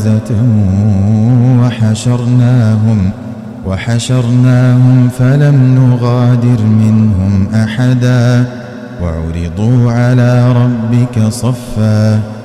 وحشرناهم فلم نغادر منهم أحدا وعرضوا على ربك صفا